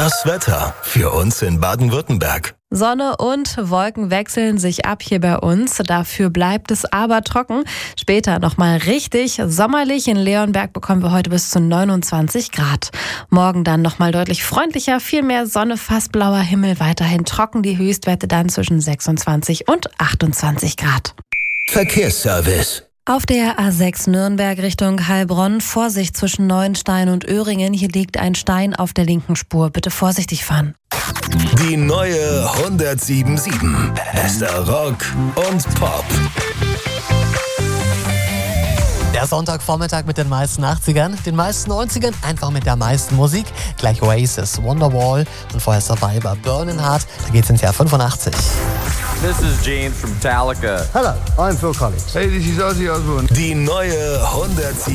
Das Wetter für uns in Baden-Württemberg. Sonne und Wolken wechseln sich ab hier bei uns. Dafür bleibt es aber trocken. Später nochmal richtig sommerlich. In Leonberg bekommen wir heute bis zu 29 Grad. Morgen dann nochmal deutlich freundlicher, viel mehr Sonne, fast blauer Himmel, weiterhin trocken. Die Höchstwerte dann zwischen 26 und 28 Grad. Verkehrsservice. Auf der A6 Nürnberg Richtung Heilbronn, Vorsicht zwischen Neuenstein und Öhringen. Hier liegt ein Stein auf der linken Spur. Bitte vorsichtig fahren. Die neue 107.7. Bester Rock und Pop. Der Sonntagvormittag mit den meisten 80ern, den meisten 90ern, einfach mit der meisten Musik. Gleich Oasis, Wonderwall und vorher Survivor, Burning Heart. Da geht's ins Jahr 85. This is Gene from Metallica. Hello, I'm Phil Collins. Hey, this is Ozzy Osbourne. Die neue 107.